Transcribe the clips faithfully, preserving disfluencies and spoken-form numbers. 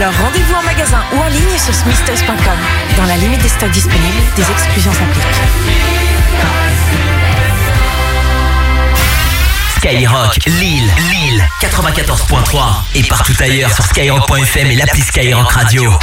Alors rendez-vous en magasin ou en ligne sur smithtoys point com. Dans la limite des stocks disponibles, des exclusions s'appliquent. Skyrock, Lille, Lille, quatre-vingt-quatorze point trois et partout ailleurs sur skyrock point f m et l'appli Skyrock Radio.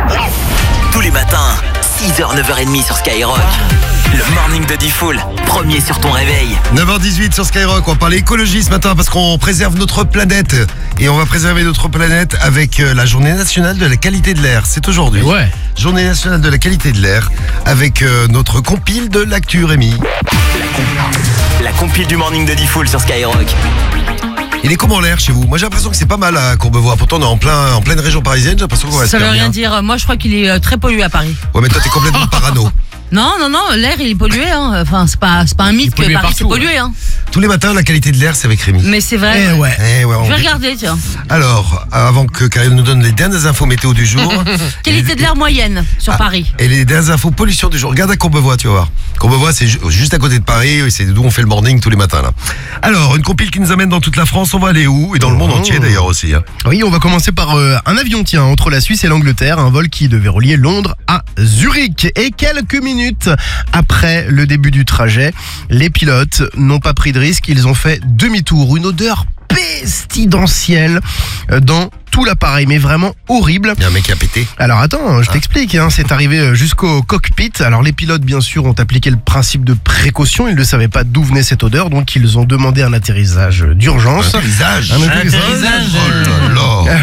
Tous les matins, six heures, neuf heures trente sur Skyrock. Le morning de Diffoul, premier sur ton réveil. neuf heures dix-huit sur Skyrock, on parle écologie ce matin parce qu'on préserve notre planète. Et on va préserver notre planète avec la journée nationale de la qualité de l'air. C'est aujourd'hui. Ouais. Journée nationale de la qualité de l'air avec euh, notre compile de l'actu, Rémi. La, comp- la compile du morning de Diffoul sur Skyrock. Il est comment l'air chez vous? Moi j'ai l'impression que c'est pas mal à Courbevoie. Pourtant on est en, plein, en pleine région parisienne, j'ai l'impression qu'on va se Ça faire veut rien bien. dire. Moi, je crois qu'il est euh, très pollué à Paris. Ouais mais toi t'es complètement parano. Non, non, non, l'air, il est pollué. Hein. Enfin, c'est pas, c'est pas un mythe que pollué Paris, c'est partout, pollué. Hein. Tous les matins la qualité de l'air c'est avec Rémi. Mais c'est vrai. Eh ouais. Eh ouais, on- Je vais regarder, tiens. Alors, avant que Karine nous donne les dernières infos météo du jour. Qualité de l'air moyenne sur Ah, Paris. Et les dernières infos pollution du jour. Regarde à Courbevoie, tu vas voir. Courbevoie, c'est ju- juste à côté de Paris. C'est d'où on fait le morning tous les matins, là. Alors, une compile qui nous amène dans toute la France. On va aller où? Et dans le monde Oh. entier, d'ailleurs, aussi. Hein. Oui, on va commencer par euh, un avion, tiens, entre la Suisse et l'Angleterre, un vol qui devait relier Londres à Zurich. Et quelques minutes après le début du trajet, les pilotes n'ont pas pris de risque, ils ont fait demi-tour. Une odeur pestilentielle euh, dans tout l'appareil, mais vraiment horrible. Il y a un mec qui a pété. Alors attends, je t'explique, hein, c'est arrivé jusqu'au cockpit. Alors les pilotes, bien sûr, ont appliqué le principe de précaution. Ils ne savaient pas d'où venait cette odeur, donc ils ont demandé un atterrissage d'urgence. Un visage. Un atterrissage. Oh là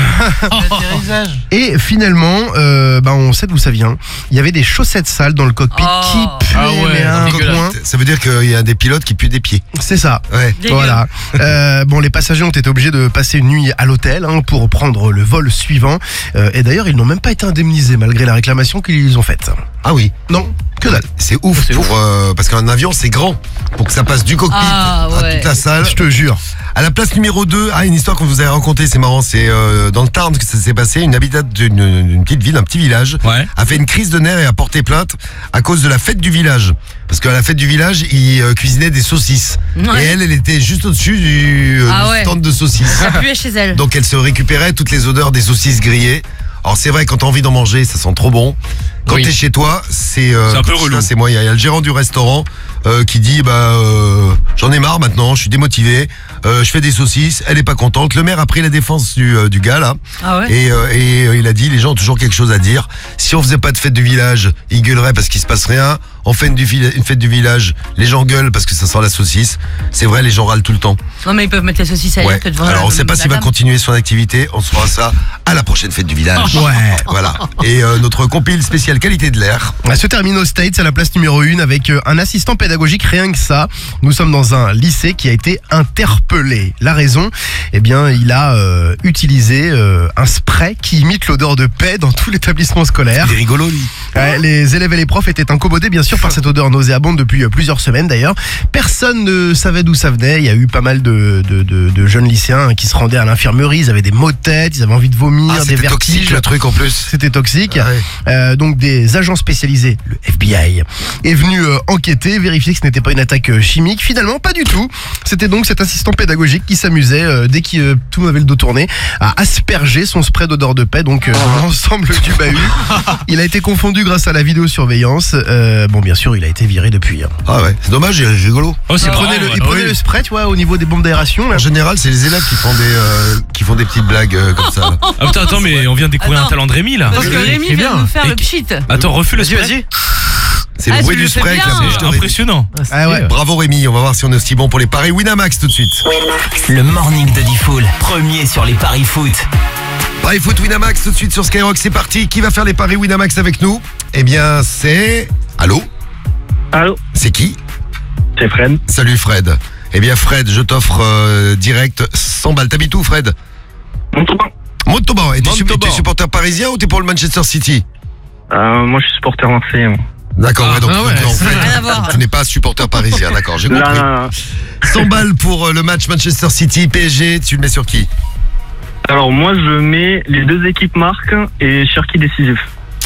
là. Et finalement, euh, bah on sait d'où ça vient. Il y avait des chaussettes sales dans le cockpit Oh. qui puaient, Ah ouais, mais à un dégueulasse. point. Ça veut dire qu'il y a des pilotes qui puent des pieds. C'est ça. Ouais. Dégueu. Voilà. Euh, bon, les passagers ont été obligés de passer une nuit à l'hôtel hein, pour prendre le vol suivant. Euh, et d'ailleurs, ils n'ont même pas été indemnisés malgré la réclamation qu'ils ont faite. Ah oui. Non, que dalle. C'est ouf. C'est pour, euh, parce qu'un avion, c'est grand. Pour que ça passe du cockpit Ah, à ouais. toute la salle. Je te jure. À la place numéro deux, ah, une histoire qu'on vous avait racontée, c'est marrant, c'est euh, dans le Tarn que ça s'est passé. Une habitante d'une d'une petite ville, un petit village, Ouais. a fait une crise de nerfs et a porté plainte à cause de la fête du village. Parce qu'à la fête du village, ils euh, cuisinaient des saucisses. Ouais. Et elle, elle était juste au-dessus du, euh, Ah du ouais. stand de saucisses. Ça puait chez elle. Donc elle se récupérait toutes les odeurs des saucisses grillées. Alors c'est vrai, quand t'as envie d'en manger, ça sent trop bon. Quand Oui. t'es chez toi, c'est euh, C'est un peu ça, relou. c'est moyen. Il y a le gérant du restaurant euh, qui dit bah euh, j'en ai marre maintenant, je suis démotivé, euh, je fais des saucisses, elle est pas contente. Le maire a pris la défense du, euh, du gars là Ah ouais. et, euh, et euh, il a dit les gens ont toujours quelque chose à dire. Si on faisait pas de fête du village, ils gueuleraient parce qu'il se passe rien. On fait une, du villa- une fête du village, les gens gueulent parce que ça sent la saucisse. C'est vrai, les gens râlent tout le temps. Non, mais ils peuvent mettre les saucisses ailleurs Ouais. que devant Alors on la- sait pas la s'il va dame. continuer son activité, on saura ça à la prochaine fête du village. Ouais. Voilà. Et euh, notre compile spéciale qualité de l'air. Elle se termine aux States à la place numéro un avec euh, un assistant pédagogique, rien que ça. Nous sommes dans un lycée qui a été interpellé. La raison, eh bien, il a euh, utilisé euh, un spray qui imite l'odeur de paix dans tout l'établissement scolaire. Il est rigolo lui. Ouais, les élèves et les profs étaient incommodés bien sûr par cette odeur nauséabonde depuis euh, plusieurs semaines d'ailleurs. Personne ne savait d'où ça venait. Il y a eu pas mal de, de, de, de jeunes lycéens hein, qui se rendaient à l'infirmerie. Ils avaient des maux de tête, ils avaient envie de vomir, Ah, des c'était toxique vertiges. le truc en plus. C'était toxique. Ouais. Euh, donc des agents spécialisés, le F B I, est venu euh, enquêter, vérifier que ce n'était pas une attaque euh, chimique. Finalement, pas du tout. C'était donc cet assistant pédagogique qui s'amusait, euh, dès qu'il euh, tout avait le dos tourné, à asperger son spray d'odeur de paix, donc euh, dans l'ensemble du bahut. Il a été confondu grâce à la vidéosurveillance. Euh, bon, bien sûr, il a été viré depuis. hein. Ah ouais, c'est dommage, il est rigolo. Oh, c'est Il marrant, prenait, le, ouais. il Ah prenait oui. le spray, tu vois, au niveau des bombes d'aération. là. En général, c'est les élèves qui font des euh, qui font des petites blagues euh, comme ça. Ah, putain, attends, mais on vient de découvrir Attends. un talent de Rémi là. Parce que Rémi C'est vient de bien. nous faire Et le qui- pchit. Attends, refais le spray. C'est Ah, le bruit tu du le fais spray avec la bien. bouche de C'est Rémi. impressionnant. Ah ouais. Bravo Rémi, on va voir si on est aussi bon pour les paris Winamax tout de suite. Le morning de Diffoul, premier sur les paris foot. Paris foot Winamax tout de suite sur Skyrock, c'est parti. Qui va faire les paris Winamax avec nous? Eh bien c'est... Allô? Allô, C'est qui? c'est Fred. Salut Fred. Eh bien Fred, je t'offre euh, direct cent balles. T'habites où Fred? Montauban. Montauban. Et t'es su- Montauban. t'es supporter parisien ou t'es pour le Manchester City? Euh, moi, je suis supporter marseillais. moi. D'accord, Ah, ouais, donc ah ouais. donc, en fait, Rien à voir. tu n'es pas supporter parisien, d'accord, j'ai Là, compris. là, là. cent balles pour euh, le match Manchester City, P S G, tu le mets sur qui? Alors, moi, je mets les deux équipes marquent et Cherki décisif.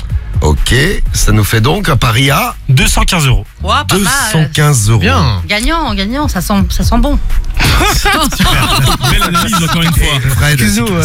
Ok, ça nous fait donc un pari à deux cent quinze euros. Ouais, pas deux cent mal. quinze euros. Bien. Gagnant, gagnant, ça sent, ça sent bon. Belle analyse encore une fois. Fred, Excuse-nous, si- ouais.